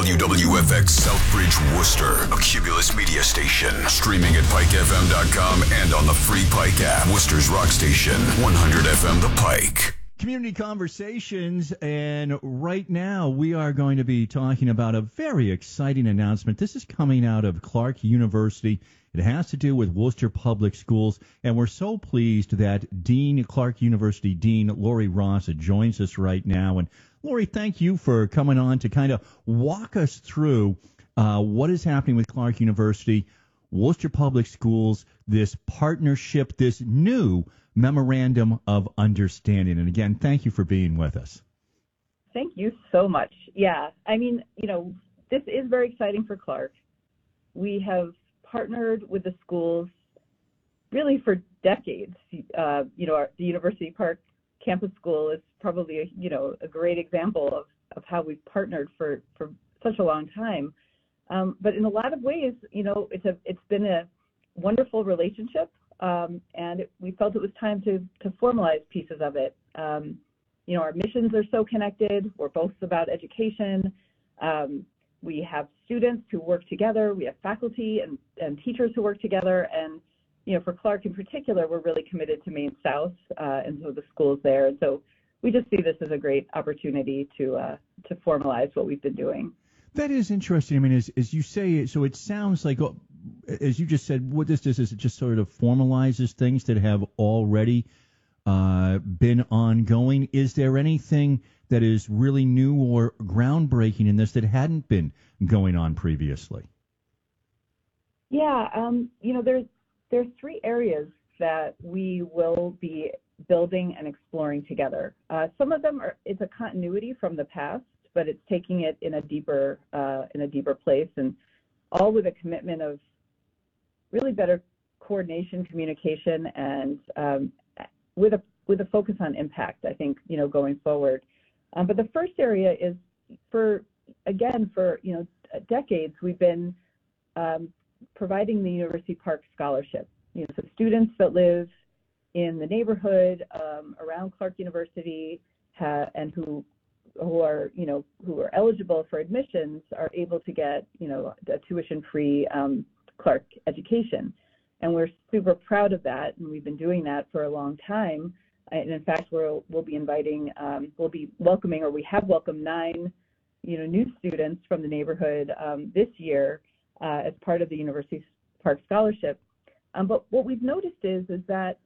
WWFX Southbridge, Worcester, a Cumulus media station. Streaming at PikeFM.com and on the free Pike app. Worcester's rock station, 100 FM The Pike. Community Conversations, and right now we are going to be talking about a very exciting announcement. This is coming out of Clark University. It has to do with Worcester Public Schools, and we're so pleased that Clark University Dean Lori Ross joins us right now. And Lori, thank you for coming on to kind of walk us through what is happening with Clark University, Worcester Public Schools, this partnership, this new Memorandum of Understanding. And again, thank you for being with us. Thank you so much. Yeah, I mean, this is very exciting for Clark. We have partnered with the schools really for decades. The University Park Campus School is probably a great example of how we've partnered for such a long time. But in a lot of ways, it's been a wonderful relationship. We felt it was time to formalize pieces of it. Our missions are so connected. We're both about education. We have students who work together. We have faculty and teachers who work together. And, for Clark in particular, we're really committed to Maine South and so the schools there. And so we just see this as a great opportunity to formalize what we've been doing. That is interesting. I mean, as you say, so it sounds like, as you just said, what this does is it just sort of formalizes things that have already been ongoing. Is there anything that is really new or groundbreaking in this that hadn't been going on previously? Yeah, there's three areas that we will be building and exploring together. Some of them it's a continuity from the past, but it's taking it in a deeper place, and all with a commitment of really better coordination, communication, and with a focus on impact, I think, going forward. But the first area is for decades, we've been providing the University Park Scholarship. So students that live in the neighborhood around Clark University and who are eligible for admissions are able to get, a tuition-free Clark education. And we're super proud of that, and we've been doing that for a long time. And in fact, we'll be welcoming, or we have welcomed 9, new students from the neighborhood this year as part of the University Park Scholarship. But what we've noticed is that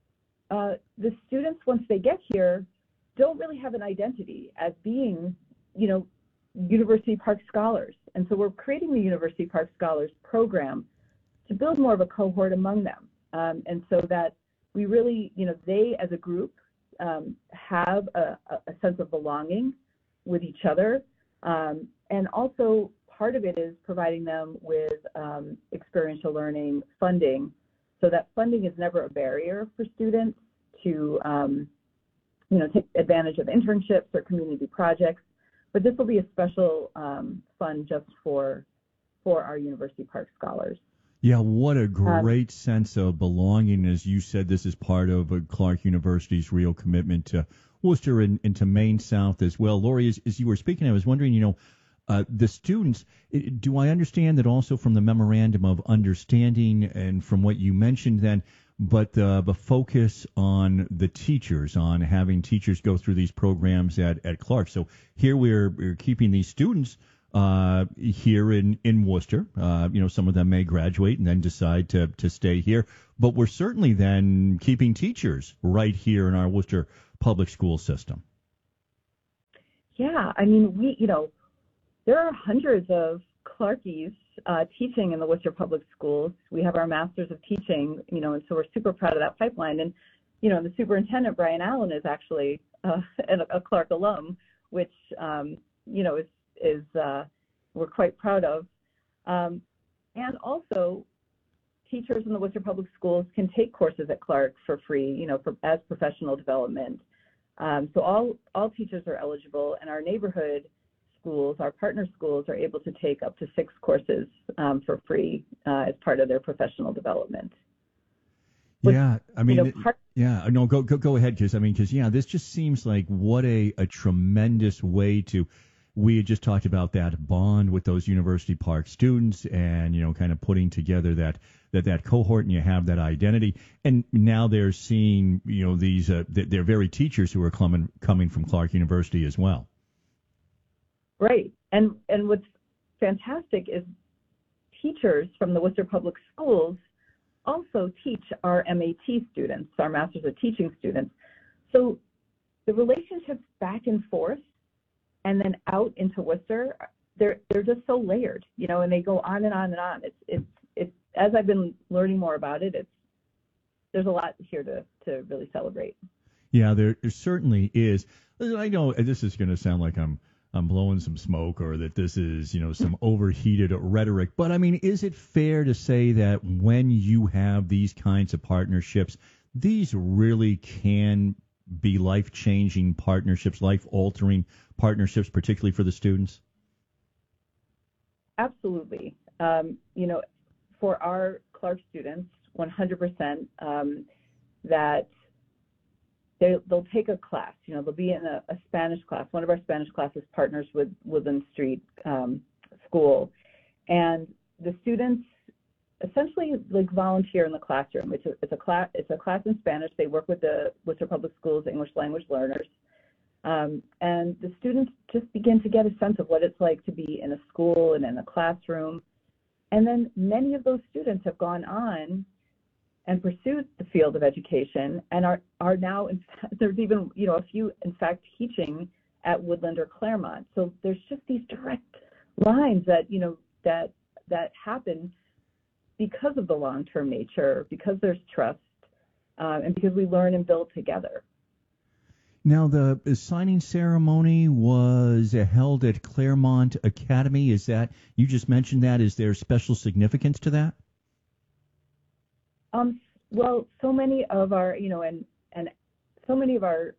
the students, once they get here, don't really have an identity as being, University Park Scholars. And so we're creating the University Park Scholars program to build more of a cohort among them. And so that we really, they as a group have a sense of belonging with each other. And also part of it is providing them with experiential learning funding, so that funding is never a barrier for students to take advantage of internships or community projects. But this will be a special fund just for our University Park Scholars. Yeah, what a great sense of belonging. As you said, this is part of Clark University's real commitment to Worcester and to Maine South as well. Lori, as you were speaking, I was wondering, the students, do I understand that also from the Memorandum of Understanding and from what you mentioned then, but the focus on the teachers, on having teachers go through these programs at Clark. So here we're keeping these students here in Worcester. Some of them may graduate and then decide to stay here, but we're certainly then keeping teachers right here in our Worcester public school system. Yeah, I mean, there are hundreds of Clarkies teaching in the Worcester Public Schools. We have our Masters of Teaching, and so we're super proud of that pipeline. And, the superintendent, Brian Allen, is actually a Clark alum, which, is we're quite proud of. And also, teachers in the Worcester Public Schools can take courses at Clark for free, as professional development. So all teachers are eligible, and our neighborhood schools, our partner schools, are able to take up to 6 courses for free as part of their professional development. Yeah, I mean, go ahead, because this just seems like what a tremendous way to. we had just talked about that bond with those University Park students, and kind of putting together that cohort, and you have that identity. And now they're seeing these they're very teachers who are coming from Clark University as well. Right, and what's fantastic is teachers from the Worcester Public Schools also teach our MAT students, our Masters of Teaching students. So the relationships back and forth and then out into Worcester, they're just so layered, and they go on and on and on. It's as I've been learning more about it, there's a lot here to really celebrate. Yeah, there certainly is. I know this is going to sound like I'm blowing some smoke, or that this is, some overheated rhetoric. But I mean, is it fair to say that when you have these kinds of partnerships, these really can be life-changing partnerships, life-altering partnerships, particularly for the students? Absolutely. For our Clark students, 100%, that they'll take a class. They'll be in a Spanish class. One of our Spanish classes partners with Woodland Street School, and the students essentially volunteer in the classroom. It's a class in Spanish. They work with the Worcester Public Schools English language learners, and the students just begin to get a sense of what it's like to be in a school and in a classroom. And then many of those students have gone on and pursued the field of education, and are now, in fact, there's even a few in fact teaching at Woodland or Claremont. So there's just these direct lines that that happen because of the long-term nature, because there's trust, and because we learn and build together. Now, the signing ceremony was held at Claremont Academy. Is that, you just mentioned that, is there special significance to that? Well, so many of our, and so many of our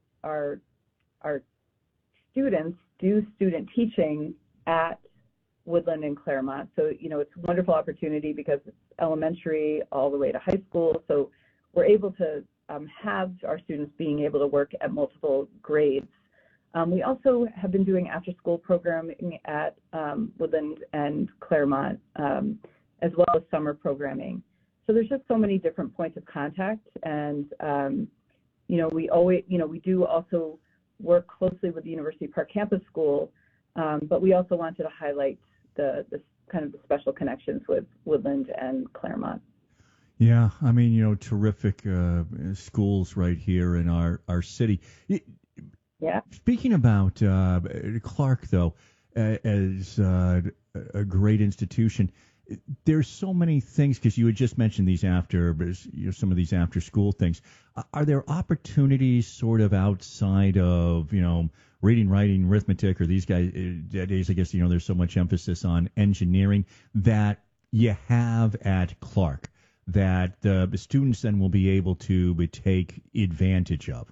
students do student teaching at Woodland and Claremont. So, it's a wonderful opportunity because it's elementary all the way to high school. So we're able to have our students being able to work at multiple grades. We also have been doing after-school programming at Woodland and Claremont, as well as summer programming. So there's just so many different points of contact, and we do also work closely with the University Park Campus School, but we also wanted to highlight the kind of the special connections with Woodland and Claremont. Yeah, I mean, terrific schools right here in our city. Yeah. Speaking about Clark, though, as a great institution, there's so many things, because you had just mentioned these some of these after school things. Are there opportunities sort of outside of, reading, writing, arithmetic, or these days, I guess, there's so much emphasis on engineering that you have at Clark that the students then will be able to take advantage of?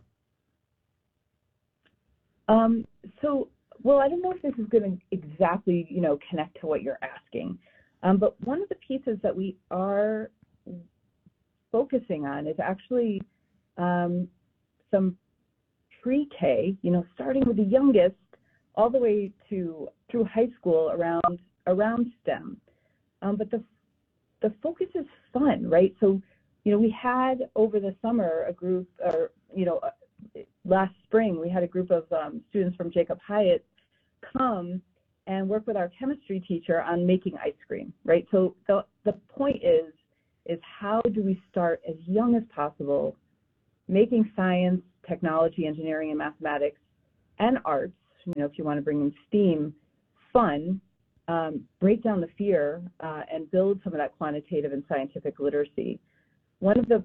Well, I don't know if this is going to exactly, connect to what you're asking. But one of the pieces that we are focusing on is actually some pre-K, starting with the youngest all the way through high school around STEM. But the focus is fun, right? So, we had over the summer a group, or, last spring, we had a group of students from Jacob Hyatt come and work with our chemistry teacher on making ice cream, right? So the point is how do we start as young as possible making science, technology, engineering, and mathematics, and arts, if you want to bring in STEAM, fun, break down the fear, and build some of that quantitative and scientific literacy. One of the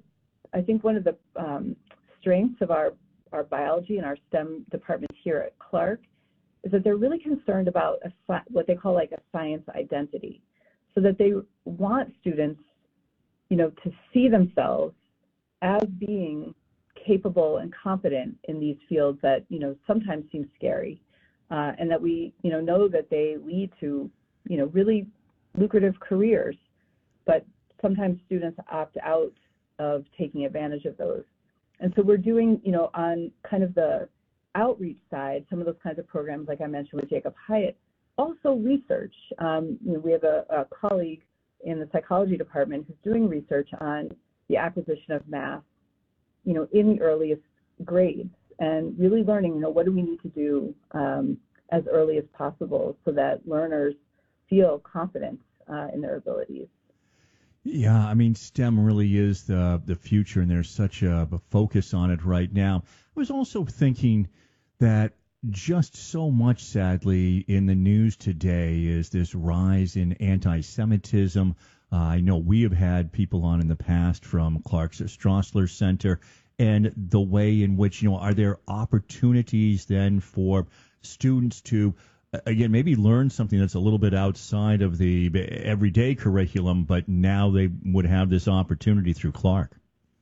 strengths of our biology and our STEM departments here at Clark is that they're really concerned about what they call a science identity, so that they want students, to see themselves as being capable and competent in these fields that, sometimes seem scary, and that we, know that they lead to, really lucrative careers, but sometimes students opt out of taking advantage of those. And so we're doing, on kind of the outreach side, some of those kinds of programs, like I mentioned with Jacob Hyatt, also research. We have a colleague in the psychology department who's doing research on the acquisition of math, in the earliest grades, and really learning, what do we need to do as early as possible so that learners feel confident in their abilities. Yeah, I mean, STEM really is the future, and there's such a focus on it right now. I was also thinking that just so much, sadly, in the news today is this rise in anti-Semitism. I know we have had people on in the past from Clark's Strassler Center, and the way in which, are there opportunities then for students to, again, maybe learn something that's a little bit outside of the everyday curriculum, but now they would have this opportunity through Clark?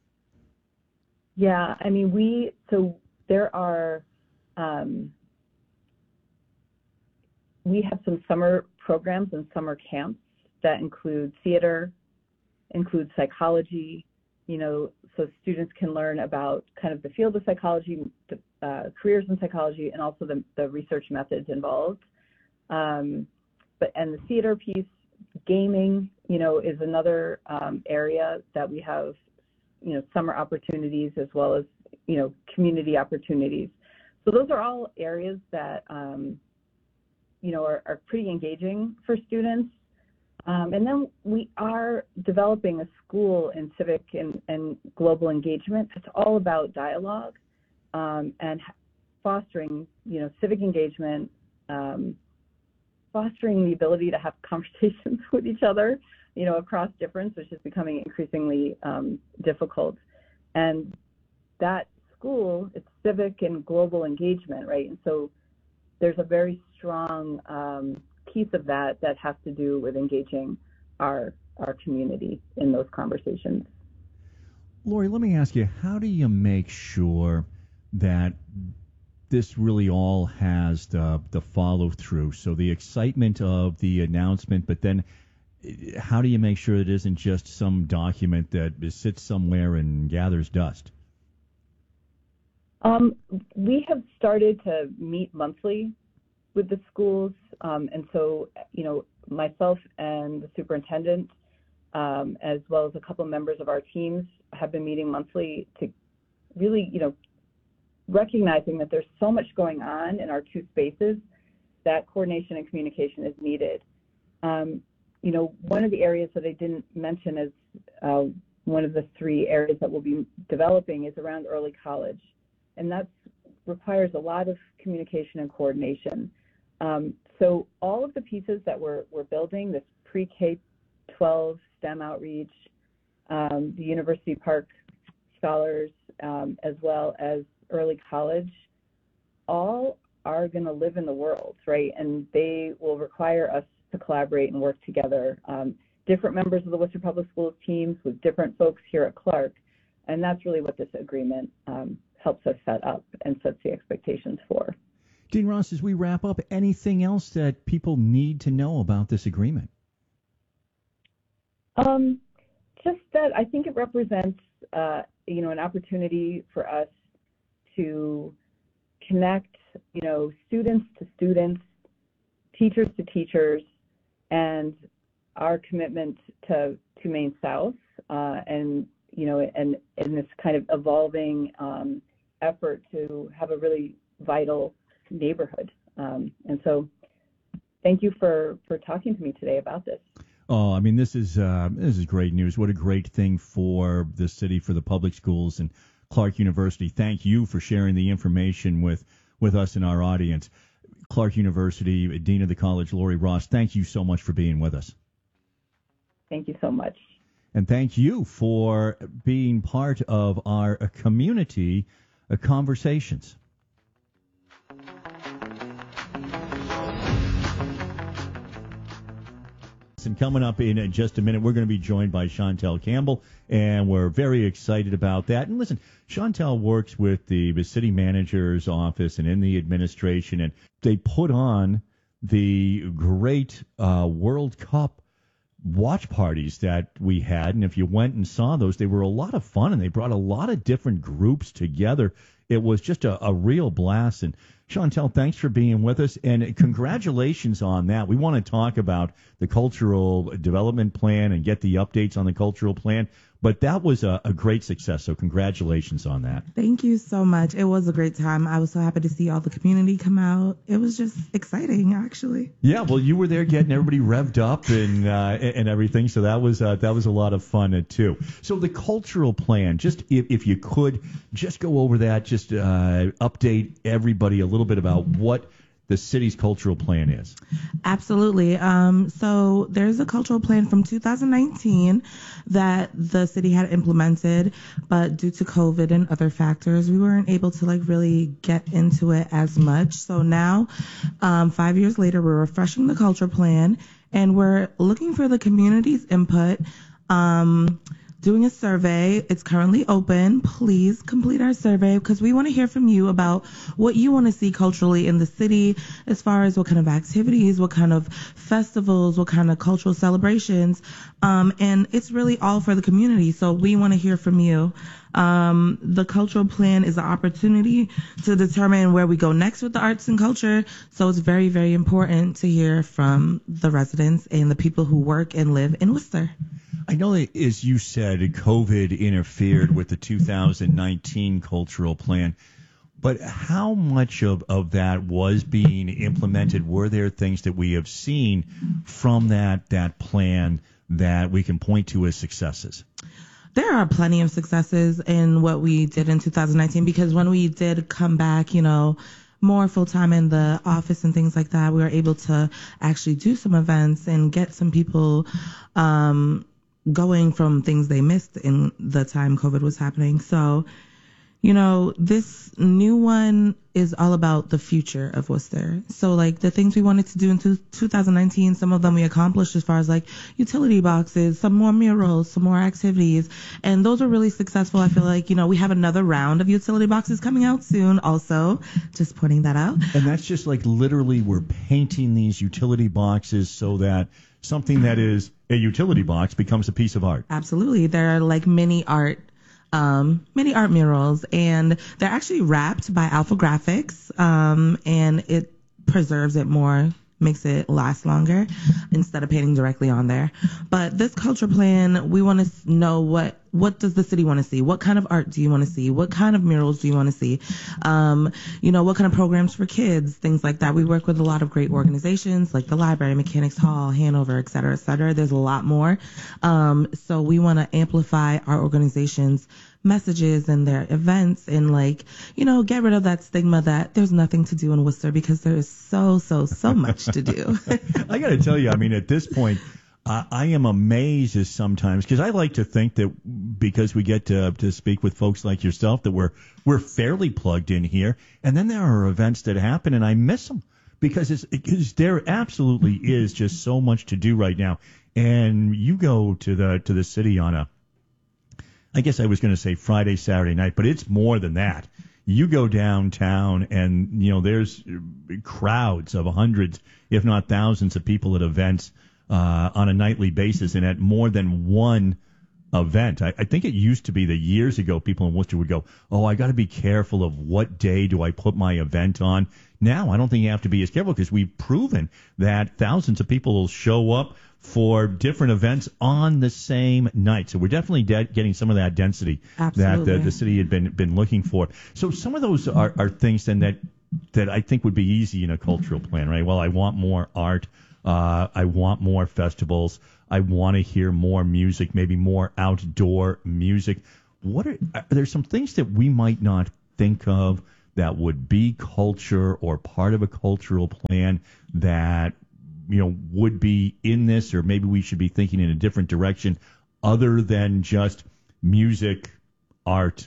Yeah, I mean, there are, we have some summer programs and summer camps that include theater, include psychology, so students can learn about kind of the field of psychology, careers in psychology, and also the research methods involved. And the theater piece, gaming, is another area that we have, summer opportunities as well as, community opportunities. So those are all areas that, are pretty engaging for students. And then we are developing a school in civic and global engagement. It's all about dialogue and fostering, civic engagement, fostering the ability to have conversations with each other, across difference, which is becoming increasingly difficult. And that school, it's civic and global engagement, right? And so there's a very strong piece of that has to do with engaging our community in those conversations. Lori, let me ask you, how do you make sure that this really all has the follow-through? So the excitement of the announcement, but then how do you make sure it isn't just some document that sits somewhere and gathers dust? We have started to meet monthly with the schools, and so, myself and the superintendent, as well as a couple members of our teams, have been meeting monthly to really, recognizing that there's so much going on in our two spaces that coordination and communication is needed. One of the areas that I didn't mention as one of the three areas that we'll be developing is around early college, and that requires a lot of communication and coordination. So all of the pieces that we're building, this pre-K-12 STEM outreach, the University Park Scholars, as well as early college, all are going to live in the world, right? And they will require us to collaborate and work together. Different members of the Worcester Public Schools teams with different folks here at Clark. And that's really what this agreement helps us set up and sets the expectations for. Dean Ross, as we wrap up, anything else that people need to know about this agreement? Just that I think it represents, an opportunity for us to connect, students to students, teachers to teachers, and our commitment to Maine South, and this kind of evolving effort to have a really vital neighborhood. And so thank you for talking to me today about this. Oh, I mean, this is great news. What a great thing for the city, for the public schools, and Clark University. Thank you for sharing the information with us and our audience. Clark University, Dean of the College, Lori Ross, thank you so much for being with us. Thank you so much. And thank you for being part of our community conversations. And coming up in just a minute, we're going to be joined by Chantel Campbell, and we're very excited about that. And listen, Chantel works with the city manager's office and in the administration, and they put on the great World Cup watch parties that we had. And if you went and saw those, they were a lot of fun, and they brought a lot of different groups together it was just a real blast. And Chantel, thanks for being with us, and congratulations on that. We want to talk about the cultural development plan and get the updates on the cultural plan, but that was a great success, so congratulations on that. Thank you so much. It was a great time. I was so happy to see all the community come out. It was just exciting, actually. Yeah, well, you were there getting everybody revved up and everything, so that was a lot of fun too. So the cultural plan, just if you could just go over that, just update everybody a little bit about what the city's cultural plan is. Absolutely. So there's a cultural plan from 2019 that the city had implemented, but due to COVID and other factors, we weren't able to really get into it as much. So now, 5 years later, we're refreshing the cultural plan, and we're looking for the community's input. Doing a survey. It's currently open. Please complete our survey because we want to hear from you about what you want to see culturally in the city, as far as what kind of activities, what kind of festivals, what kind of cultural celebrations. And it's really all for the community. So we want to hear from you. The cultural plan is an opportunity to determine where we go next with the arts and culture. So it's very, very important to hear from the residents and the people who work and live in Worcester. I know that, as you said, COVID interfered with the 2019 cultural plan, but how much of that was being implemented? Were there things that we have seen from that plan that we can point to as successes? There are plenty of successes in what we did in 2019, because when we did come back, more full-time in the office and things like that, we were able to actually do some events and get some people going from things they missed in the time COVID was happening. So, this new one is all about the future of Worcester. So, the things we wanted to do in 2019, some of them we accomplished, as far as utility boxes, some more murals, some more activities, and those were really successful. I feel like, we have another round of utility boxes coming out soon also, just pointing that out. And that's just literally we're painting these utility boxes so that something that is a utility box becomes a piece of art. Absolutely. There are mini art murals, and they're actually wrapped by Alpha Graphics, and it preserves it more, makes it last longer instead of painting directly on there. But this culture plan, we want to know what does the city want to see? What kind of art do you want to see? What kind of murals do you want to see? What kind of programs for kids, things like that. We work with a lot of great organizations like the library, Mechanics Hall, Hanover, et cetera, et cetera. There's a lot more. So we want to amplify our organization's messages and their events and get rid of that stigma that there's nothing to do in Worcester, because there is so much to do. I got to tell you, at this point, I am amazed as sometimes, because I like to think that because we get to speak with folks like yourself that we're fairly plugged in here, and then there are events that happen and I miss them because there absolutely is just so much to do right now. And you go to the city on I guess I was going to say Friday, Saturday night, but it's more than that. You go downtown and, there's crowds of hundreds, if not thousands of people at events on a nightly basis and at more than one event. I think it used to be that years ago people in Worcester would go, oh, I got to be careful of what day do I put my event on. Now I don't think you have to be as careful because we've proven that thousands of people will show up for different events on the same night. So we're definitely getting some of that density Absolutely. that the city had been looking for. So some of those are things then that I think would be easy in a cultural plan, right? Well, I want more art. I want more festivals. I want to hear more music, maybe more outdoor music. Are there some things that we might not think of that would be culture or part of a cultural plan that would be in this, or maybe we should be thinking in a different direction other than just music, art,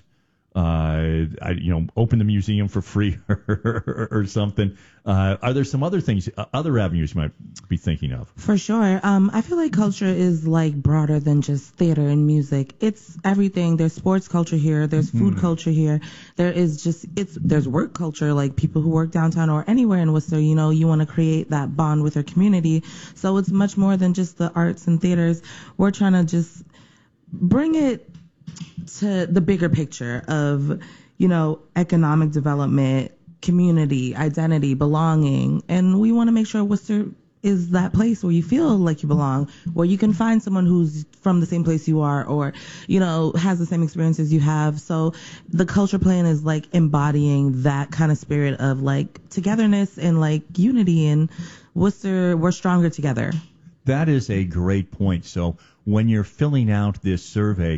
open the museum for free or something. Are there some other things, other avenues you might be thinking of? For sure. I feel like culture is broader than just theater and music. It's everything. There's sports culture here. There's food culture here. There's work culture, like people who work downtown or anywhere in Worcester. You want to create that bond with your community. So it's much more than just the arts and theaters. We're trying to just bring it to the bigger picture of, economic development, community, identity, belonging. And we want to make sure Worcester is that place where you feel like you belong, where you can find someone who's from the same place you are, or, has the same experiences you have. So the culture plan is like embodying that kind of spirit of like togetherness and like unity. And Worcester, we're stronger together. That is a great point. So when you're filling out this survey,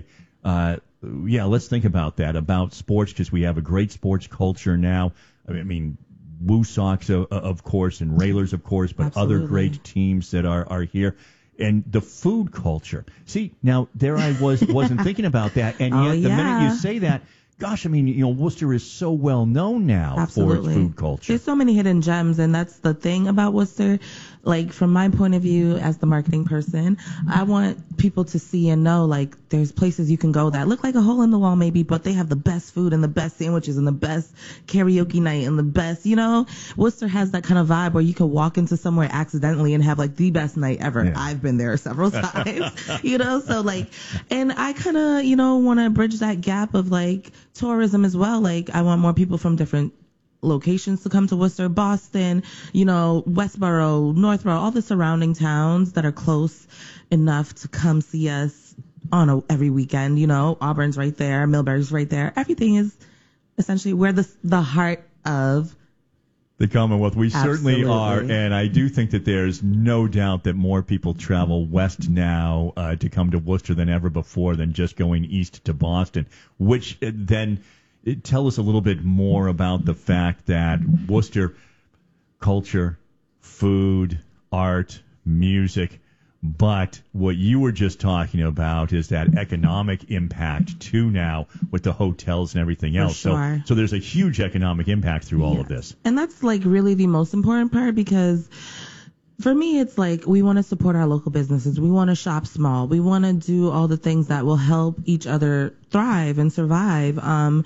let's think about that, about sports, because we have a great sports culture now. I mean, Woo Sox, of course, and Railers, of course, but Absolutely. Other great teams that are here. And the food culture. See, now there I wasn't thinking about that, and yet the minute you say that, gosh, I mean, Worcester is so well known now Absolutely. for its food culture. There's so many hidden gems, and that's the thing about Worcester. Like, from my point of view as the marketing person, I want people to see and know, like, there's places you can go that look like a hole in the wall maybe, but they have the best food and the best sandwiches and the best karaoke night and the best, Worcester has that kind of vibe where you can walk into somewhere accidentally and have, like, the best night ever. Yeah. I've been there several times, so, like, and I kind of, want to bridge that gap of, like, tourism as well. Like, I want more people from different locations to come to Worcester, Boston, Westboro, Northborough, all the surrounding towns that are close enough to come see us on every weekend. Auburn's right there, Millbury's right there. Everything is essentially where the heart of the Commonwealth. We certainly Absolutely. are, and I do think that there's no doubt that more people travel west now to come to Worcester than ever before, than just going east to Boston, which then tell us a little bit more about the fact that Worcester culture, food, art, music, but what you were just talking about is that economic impact too now with the hotels and everything else. Sure. So there's a huge economic impact through all of this. And that's like really the most important part, because for me, it's like we want to support our local businesses. We want to shop small. We want to do all the things that will help each other thrive and survive.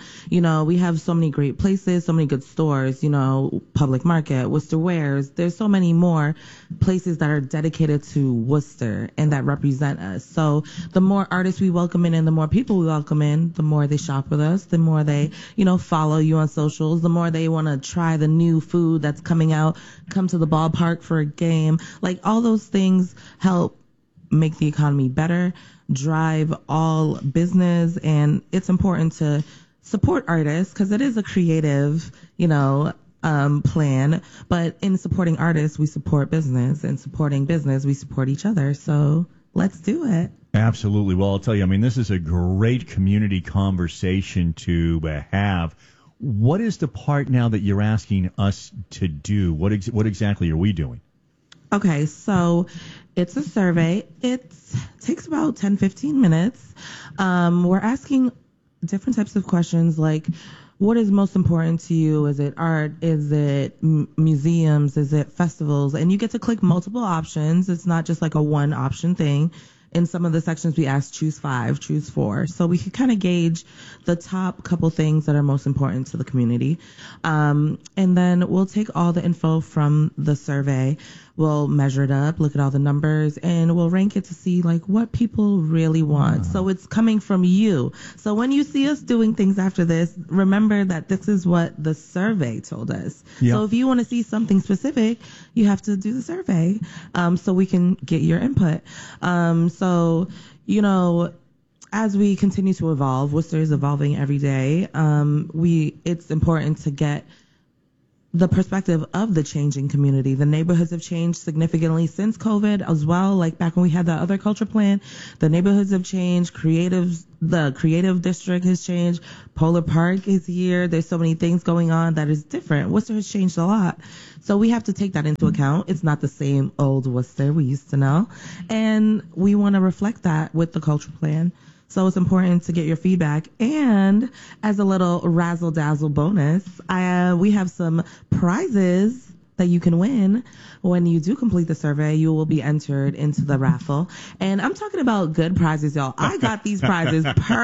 We have so many great places, so many good stores, Public Market, Worcester Wares. There's so many more places that are dedicated to Worcester and that represent us. So the more artists we welcome in and the more people we welcome in, the more they shop with us, the more they, follow you on socials, the more they want to try the new food that's coming out, come to the ballpark for a game. Like, all those things help make the economy better, drive all business, and it's important to support artists because it is a creative, plan. But in supporting artists, we support business, and supporting business, we support each other. So let's do it. Absolutely. Well, I'll tell you, this is a great community conversation to have. What is the part now that you're asking us to do? What exactly are we doing? Okay, so it's a survey. It takes about 10-15 minutes. We're asking different types of questions like, what is most important to you? Is it art? Is it museums? Is it festivals? And you get to click multiple options. It's not just like a one option thing. In some of the sections, we ask choose 5, choose 4. So we can kind of gauge the top couple things that are most important to the community. And then we'll take all the info from the survey. We'll measure it up, look at all the numbers, and we'll rank it to see like what people really want. So it's coming from you. So when you see us doing things after this, remember that this is what the survey told us. Yep. So if you want to see something specific, you have to do the survey so we can get your input. So, as we continue to evolve, Worcester is evolving every day. It's important to get the perspective of the changing community. The neighborhoods have changed significantly since COVID as well. Like back when we had the other culture plan, the neighborhoods have changed. The creative district has changed. Polar Park is here. There's so many things going on that is different. Worcester has changed a lot. So we have to take that into account. It's not the same old Worcester we used to know. And we want to reflect that with the culture plan. So it's important to get your feedback. And as a little razzle-dazzle bonus, we have some prizes that you can win. When you do complete the survey, you will be entered into the raffle. And I'm talking about good prizes, y'all. I got these prizes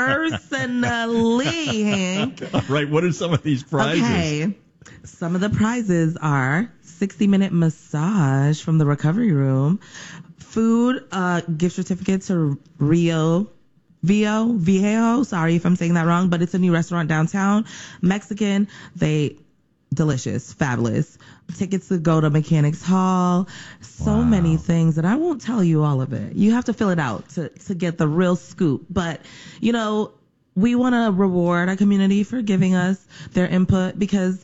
personally, Hank. All right, what are some of these prizes? Okay. Some of the prizes are 60-minute massage from the recovery room, food, gift certificate to Rio Viejo, sorry if I'm saying that wrong, but it's a new restaurant downtown. Mexican, delicious, fabulous. Tickets to go to Mechanics Hall, so many things that I won't tell you all of it. You have to fill it out to get the real scoop. But, you know, we want to reward our community for giving us their input, because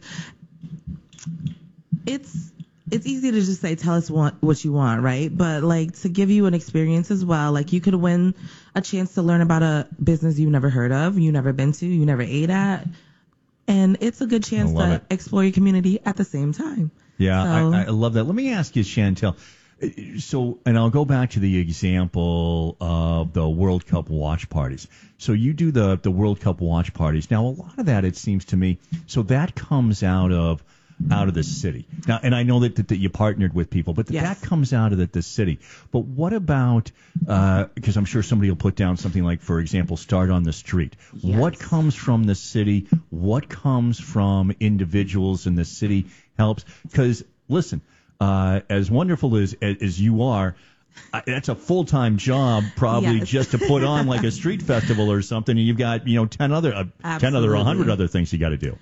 it's easy to just say, tell us what you want, right? But like to give you an experience as well, like you could win a chance to learn about a business you've never heard of, you never been to, you never ate at. And it's a good chance to explore your community at the same time. Yeah, so, I love that. Let me ask you, Chantel. So, and I'll go back to the example of the World Cup watch parties. So you do the World Cup watch parties. Now, a lot of that, it seems to me, so that comes out of the city. Now, and I know that you partnered with people, but that comes out of the city. But what about, because I'm sure somebody will put down something like, for example, Start on the Street. Yes. What comes from the city? What comes from individuals in the city helps? Because, listen, as wonderful as you are, that's a full-time job, probably, just to put on like a street festival or something. And you've got, 10 other, 100 other things you got to do.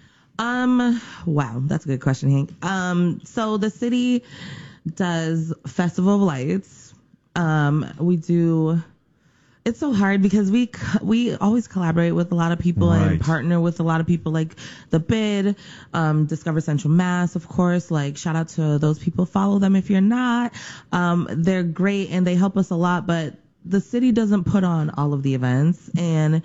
Wow, that's a good question, Hank. So the city does Festival of Lights. We do. It's so hard because we always collaborate with a lot of people and partner with a lot of people, like the Bid, Discover Central Mass, of course. Like, shout out to those people. Follow them if you're not. They're great and they help us a lot, but the city doesn't put on all of the events, and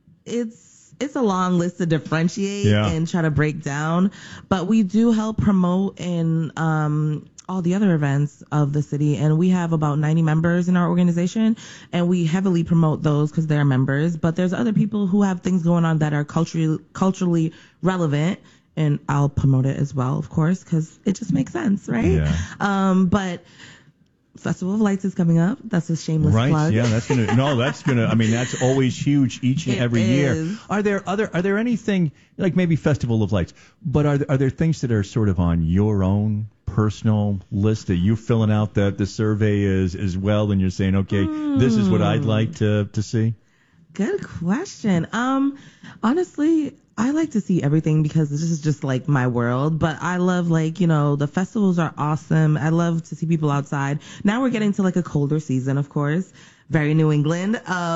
it's a long list to differentiate and try to break down, but we do help promote in all the other events of the city, and we have about 90 members in our organization, and we heavily promote those because they're members. But there's other people who have things going on that are culturally relevant, and I'll promote it as well, of course, because it just makes sense, right? Yeah. But Festival of Lights is coming up. That's a shameless plug. Yeah, that's gonna. I mean, that's always huge each and every year. Are there anything like maybe Festival of Lights? But are there things that are sort of on your own personal list that you're filling out the survey as well, and you're saying, okay, this is what I'd like to see? Good question. Honestly, I like to see everything because this is just like my world, but I love the festivals are awesome. I love to see people outside. Now we're getting to like a colder season, of course, very New England.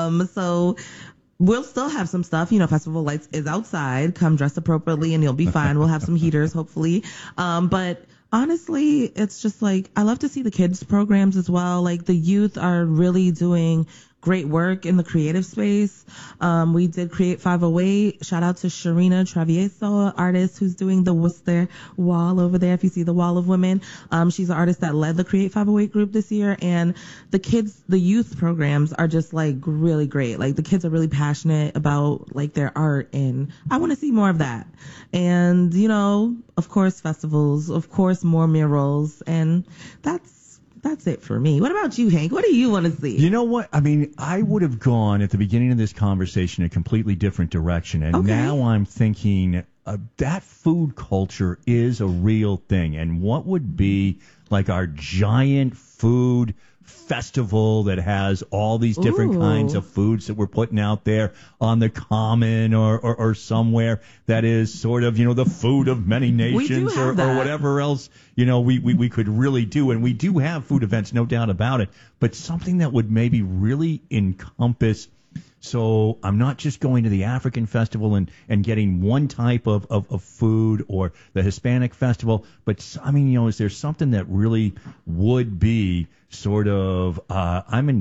So we'll still have some stuff, Festival of Lights is outside. Come dress appropriately and you'll be fine. We'll have some heaters, hopefully. But honestly, it's just like, I love to see the kids programs as well. Like the youth are really doing great work in the creative space. We did Create 508. Shout out to Sharina Travieso, artist who's doing the Worcester wall over there. If you see the wall of women, she's an artist that led the Create 508 group this year. And the youth programs are just like really great. Like the kids are really passionate about like their art, and I want to see more of that. And of course festivals, of course more murals, and that's it for me. What about you, Hank? What do you want to see? You know what? I mean, I would have gone at the beginning of this conversation a completely different direction. And now I'm thinking that food culture is a real thing. And what would be like our giant food festival that has all these different kinds of foods that we're putting out there on the common or somewhere that is sort of, the food of many nations or whatever else, we could really do. And we do have food events, no doubt about it, but something that would maybe really encompass. So I'm not just going to the African festival and getting one type of food, or the Hispanic festival, but I mean, is there something that really would be sort of, I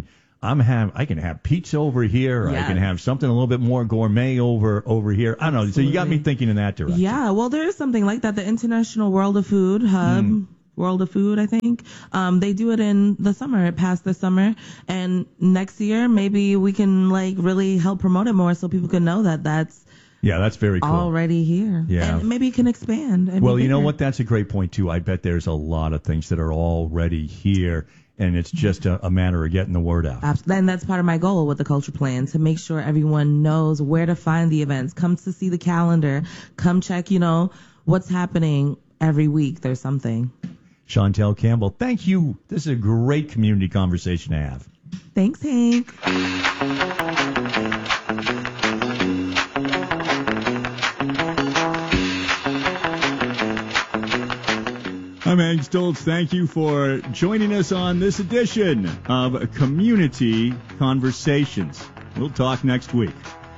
can have pizza over here, or I can have something a little bit more gourmet over here. I don't know. Absolutely. So you got me thinking in that direction. Yeah, well, there is something like that. The International World of Food Hub. World of Food, I think. They do it in the summer, past the summer. And next year, maybe we can really help promote it more so people can know that that's very cool. Already here. Yeah. And maybe it can expand. Well, you know what? That's a great point, too. I bet there's a lot of things that are already here, and it's just a matter of getting the word out. Absolutely. And that's part of my goal with the Culture Plan, to make sure everyone knows where to find the events. Come to see the calendar. Come check, what's happening every week. There's something. Chantel Campbell, thank you. This is a great community conversation to have. Thanks, Hank. I'm Hank Stoltz. Thank you for joining us on this edition of Community Conversations. We'll talk next week.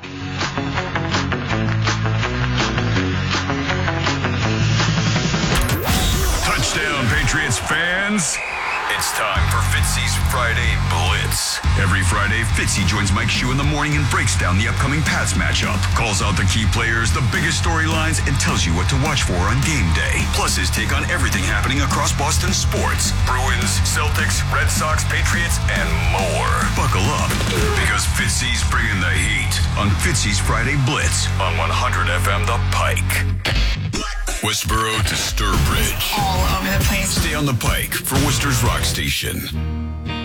Touchdown, Patriots fans. It's time for Fitzy's Friday Blitz. Every Friday, Fitzy joins Mike Shue in the morning and breaks down the upcoming Pats matchup, calls out the key players, the biggest storylines, and tells you what to watch for on game day. Plus his take on everything happening across Boston sports. Bruins, Celtics, Red Sox, Patriots, and more. Buckle up, because Fitzy's bringing the heat on Fitzy's Friday Blitz on 100 FM The Pike. Westboro to Sturbridge. All over the place. Stay on the Pike for Worcester's Rock Station.